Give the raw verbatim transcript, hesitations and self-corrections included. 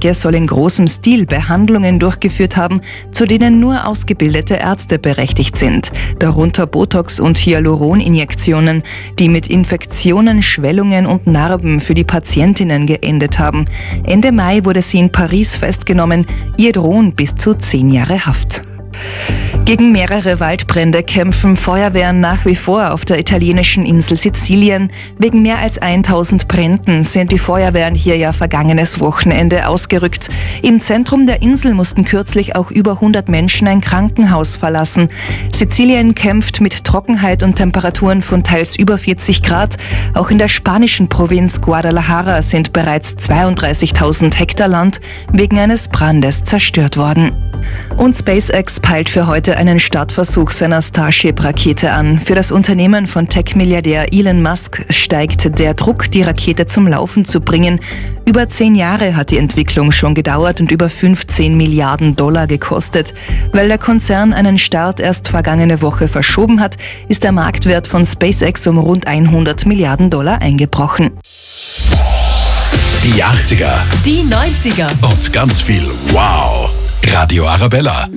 Strecke soll in großem Stil Behandlungen durchgeführt haben, zu denen nur ausgebildete Ärzte berechtigt sind. Darunter Botox- und Hyaluroninjektionen, die mit Infektionen, Schwellungen und Narben für die Patientinnen geendet haben. Ende Mai wurde sie in Paris festgenommen. Ihr drohen bis zu zehn Jahre Haft. Gegen mehrere Waldbrände kämpfen Feuerwehren nach wie vor auf der italienischen Insel Sizilien. Wegen mehr als tausend Bränden sind die Feuerwehren hier ja vergangenes Wochenende ausgerückt. Im Zentrum der Insel mussten kürzlich auch über hundert Menschen ein Krankenhaus verlassen. Sizilien kämpft mit Trockenheit und Temperaturen von teils über vierzig Grad. Auch in der spanischen Provinz Guadalajara sind bereits zweiunddreißigtausend Hektar Land wegen eines Brandes zerstört worden. Und SpaceX peilt für heute einen Startversuch seiner Starship-Rakete an. Für das Unternehmen von Tech-Milliardär Elon Musk steigt der Druck, die Rakete zum Laufen zu bringen. Über zehn Jahre hat die Entwicklung schon gedauert und über fünfzehn Milliarden Dollar gekostet. Weil der Konzern einen Start erst vergangene Woche verschoben hat, ist der Marktwert von SpaceX um rund hundert Milliarden Dollar eingebrochen. Die achtziger, die neunziger und ganz viel Wow! Radio Arabella.